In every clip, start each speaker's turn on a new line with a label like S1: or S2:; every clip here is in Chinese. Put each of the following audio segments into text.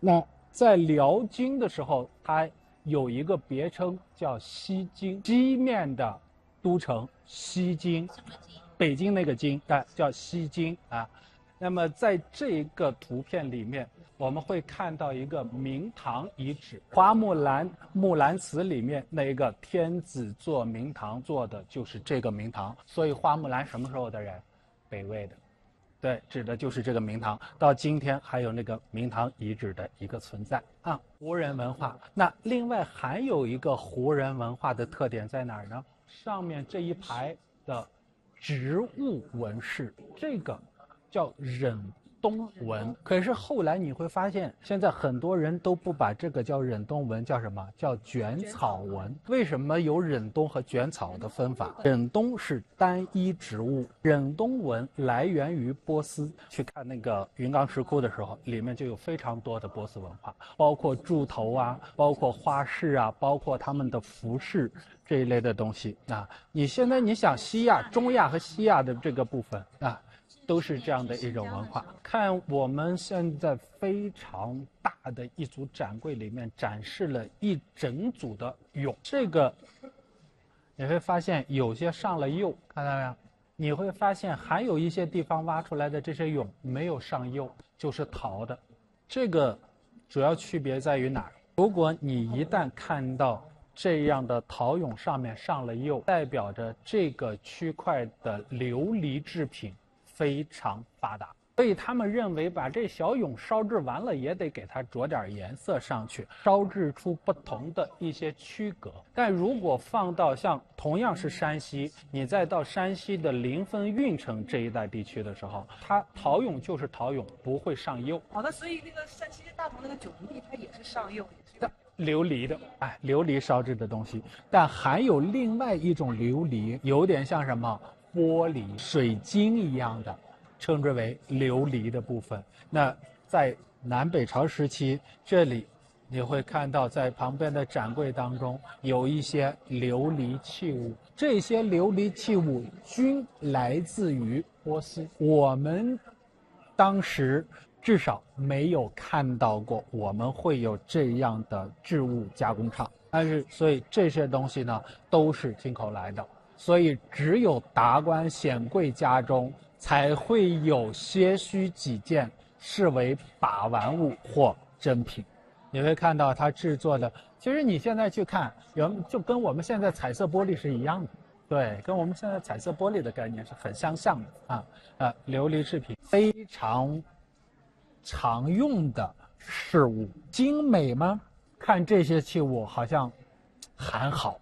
S1: 那在辽金的时候，它有一个别称叫西京，西面的都城西京，北京那个京叫西京啊。那么在这一个图片里面，我们会看到一个明堂遗址，花木兰辞里面那一个天子坐明堂坐的就是这个明堂，所以花木兰什么时候的人？北魏的。对，指的就是这个明堂，到今天还有那个明堂遗址的一个存在啊。胡人文化，那另外还有一个胡人文化的特点在哪儿呢？上面这一排的植物纹饰，这个叫忍冬纹。可是后来你会发现，现在很多人都不把这个叫忍冬纹，叫什么？叫卷草纹。为什么有忍冬和卷草的分法？忍冬是单一植物，忍冬纹来源于波斯。去看那个云冈石窟的时候，里面就有非常多的波斯文化，包括柱头啊，包括花饰啊，包括他们的服饰这一类的东西啊。你现在你想西亚、中亚和西亚的这个部分啊，都是这样的一种文化。看我们现在非常大的一组展柜里面展示了一整组的俑，这个你会发现有些上了釉，看到没有？你会发现还有一些地方挖出来的这些俑没有上釉，就是陶的。这个主要区别在于哪儿？如果你一旦看到这样的陶俑上面上了釉，代表着这个区块的琉璃制品非常发达，所以他们认为把这小俑烧制完了也得给它着点颜色上去，烧制出不同的一些区隔。但如果放到像同样是山西，你再到山西的临汾运城这一带地区的时候，它陶俑就是陶俑，不会上釉。
S2: 好的，所以那个山西大同那个九福地，它也是上釉，也是
S1: 琉璃的，琉璃烧制的东西。但还有另外一种琉璃，有点像什么玻璃、水晶一样的，称之为琉璃的部分。那在南北朝时期，这里你会看到在旁边的展柜当中有一些琉璃器物，这些琉璃器物均来自于波斯。我们当时至少没有看到过我们会有这样的置物加工厂，但是所以这些东西呢都是进口来的，所以只有达官显贵家中才会有些许几件视为把玩物或珍品。你会看到它制作的，其实你现在去看，就跟我们现在彩色玻璃是一样的，对，跟我们现在彩色玻璃的概念是很相像的啊。琉璃制品非常常用的事物，精美吗？看这些器物好像还好，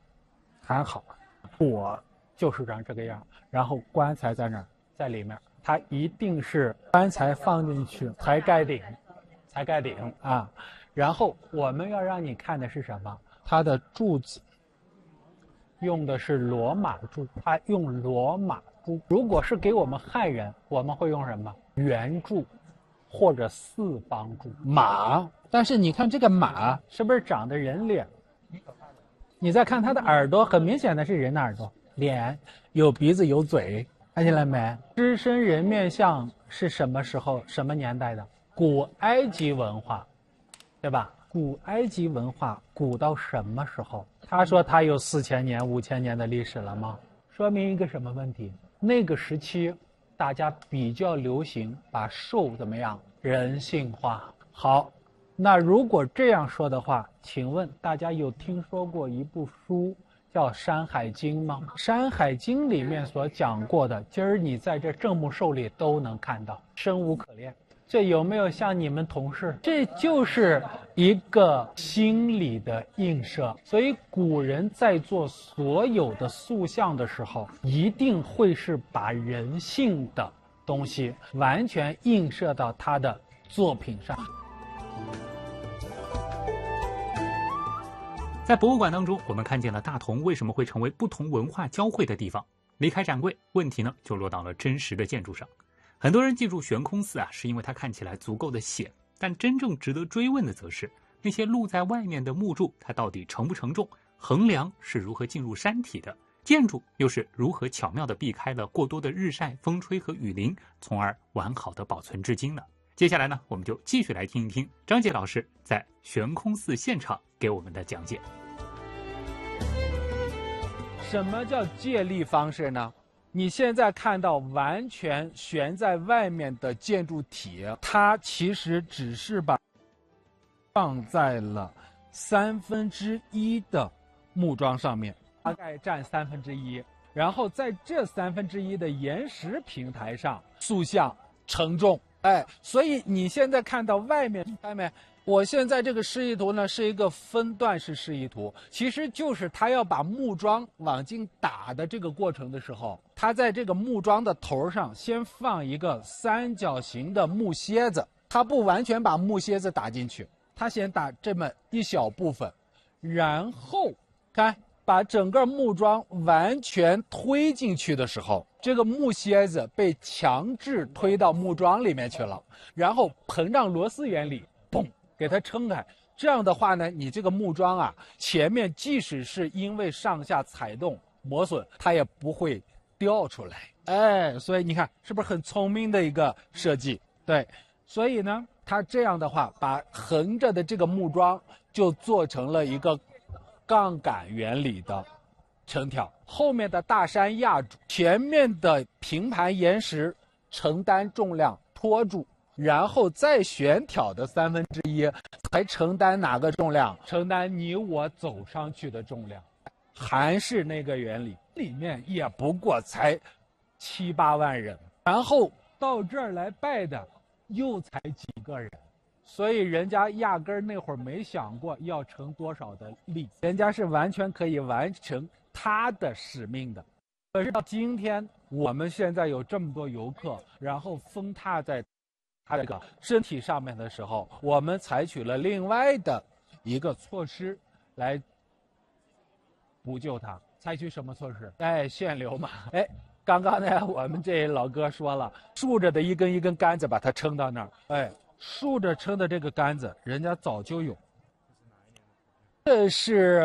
S1: 我就是长这个样，然后棺材在那儿，在里面，它一定是棺材放进去才盖顶啊。然后我们要让你看的是什么？它的柱子用的是罗马柱，它用罗马柱。如果是给我们汉人，我们会用什么？圆柱或者四方柱。马，但是你看这个马是不是长得人脸？你再看它的耳朵，很明显的是人的耳朵，脸有鼻子有嘴，看见了没？狮身人面像是什么时候、什么年代的？古埃及文化，对吧？古埃及文化古到什么时候？他说他有4000年、5000年的历史了吗？说明一个什么问题？那个时期大家比较流行把兽怎么样人性化。好，那如果这样说的话，请问大家有听说过一部书叫《山海经》吗？《山海经》里面所讲过的，今儿你在这郑木兽里都能看到，生无可恋。这有没有像你们同事？这就是一个心理的映射。所以古人在做所有的塑像的时候，一定会是把人性的东西完全映射到他的作品上。
S3: 在博物馆当中，我们看见了大同为什么会成为不同文化交汇的地方。离开展柜，问题呢就落到了真实的建筑上。很多人记住悬空寺是因为它看起来足够的显，但真正值得追问的则是那些露在外面的木柱，它到底承不承重？横梁是如何进入山体的？建筑又是如何巧妙地避开了过多的日晒、风吹和雨淋，从而完好地保存至今呢？ 接下来呢，我们就继续来听一听张杰老师在悬空寺现场给我们的讲解。
S1: 什么叫借力方式呢？你现在看到完全悬在外面的建筑体，它其实只是把放在了1/3的木桩上面，大概占1/3，然后在这1/3的岩石平台上塑像承重。所以你现在看到外面，看到没？我现在这个示意图呢是一个分段式示意图，其实就是他要把木桩往进打的这个过程的时候，他在这个木桩的头上先放一个三角形的木楔子，他不完全把木楔子打进去，他先打这么一小部分，然后看把整个木桩完全推进去的时候，这个木楔子被强制推到木桩里面去了，然后膨胀螺丝原理，嘣，给它撑开。这样的话呢，你这个木桩啊，前面即使是因为上下踩动磨损，它也不会掉出来。所以你看是不是很聪明的一个设计？对，所以呢，它这样的话，把横着的这个木桩就做成了一个杠杆原理的成条，后面的大山压住，前面的平盘岩石承担重量拖住，然后再悬挑的1/3才承担哪个重量？承担你我走上去的重量。还是那个原理，里面也不过才7、8万人，然后到这儿来拜的又才几个人。所以人家压根儿那会儿没想过要成多少的力，人家是完全可以完成他的使命的。可是到今天，我们现在有这么多游客，然后风踏在他这个身体上面的时候，我们采取了另外的一个措施来补救它。采取什么措施？限流嘛。刚刚呢，我们这老哥说了，竖着的一根一根杆子把它撑到那儿。竖着撑的这个杆子，人家早就有。这是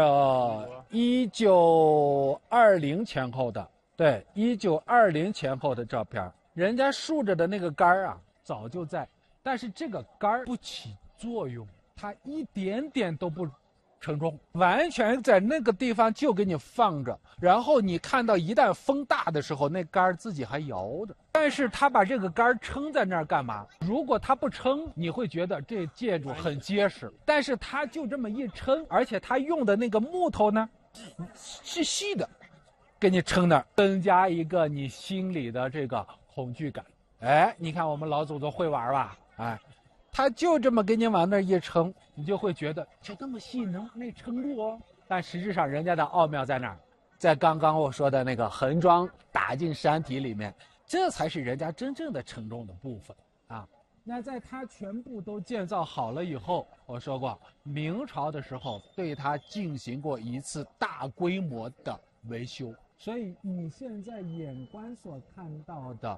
S1: 1920前后的，对，1920前后的照片。人家竖着的那个杆儿啊，早就在，但是这个杆儿不起作用，它一点点都不承重，完全在那个地方就给你放着。然后你看到一旦风大的时候，那杆儿自己还摇着。但是他把这个杆儿撑在那儿干嘛？如果他不撑，你会觉得这建筑很结实。但是他就这么一撑，而且他用的那个木头呢，是细的，给你撑那儿，增加一个你心里的这个恐惧感。你看我们老祖宗会玩吧？他就这么给你往那儿一撑，你就会觉得这么细能撑住哦。但实质上人家的奥妙在哪儿？在刚刚我说的那个横桩打进山体里面，这才是人家真正的承重的部分啊。那在它全部都建造好了以后，我说过，明朝的时候对它进行过一次大规模的维修。所以你现在眼观所看到的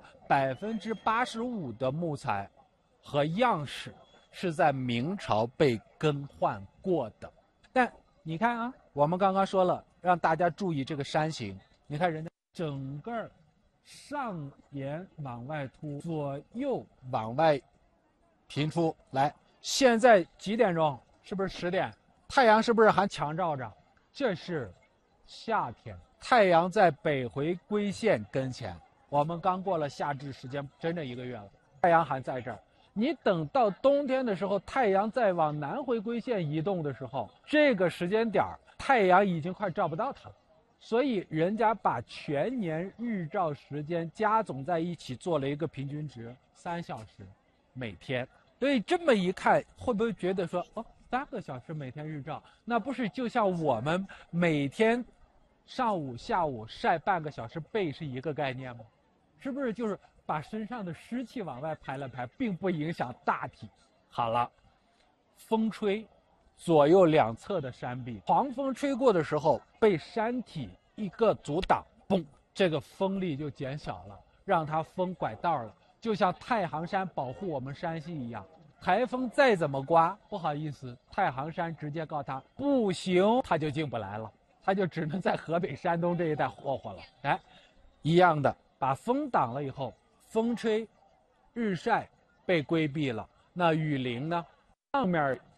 S1: 85%的木材和样式是在明朝被更换过的。但你看啊，我们刚刚说了，让大家注意这个山形。你看人家整个上沿往外凸，左右往外平出来。现在几点钟？是不是10点？太阳是不是还强照着？这是夏天，太阳在北回归线跟前。我们刚过了夏至时间，整整1个月了，太阳还在这儿。你等到冬天的时候，太阳再往南回归线移动的时候，这个时间点太阳已经快照不到它了。所以人家把全年日照时间加总在一起，做了一个平均值，3小时每天。所以这么一看，会不会觉得说，3个小时每天日照，那不是就像我们每天上午下午晒半个小时背是一个概念吗？是不是就是把身上的湿气往外排了排，并不影响大体？好了，风吹左右两侧的山壁，狂风吹过的时候被山体一个阻挡，嘣，这个风力就减小了，让它风拐道了，就像太行山保护我们山西一样。台风再怎么刮，不好意思，太行山直接告它不行，它就进不来了，它就只能在河北山东这一带霍霍了。一样的，把风挡了以后，风吹日晒被规避了。那雨林呢，上面